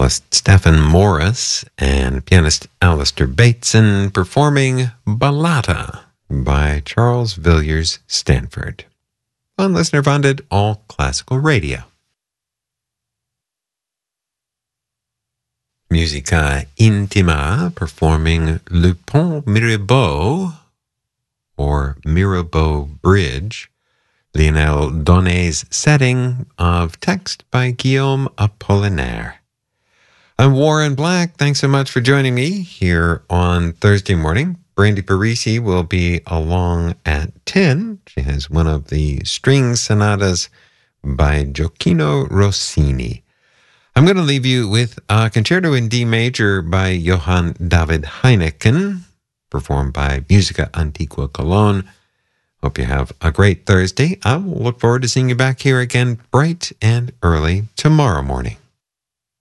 Cellist Stephen Morris and pianist Alistair Bateson performing Ballata by Charles Villiers Stanford on Listener Funded All Classical Radio. Musica Intima performing Le Pont Mirabeau or Mirabeau Bridge, Lionel Donnet's setting of text by Guillaume Apollinaire. I'm Warren Black. Thanks so much for joining me here on Thursday morning. Brandy Parisi will be along at 10. She has one of the string sonatas by Gioacchino Rossini. I'm going to leave you with a concerto in D major by Johann David Heineken, performed by Musica Antiqua Cologne. Hope you have a great Thursday. I will look forward to seeing you back here again bright and early tomorrow morning.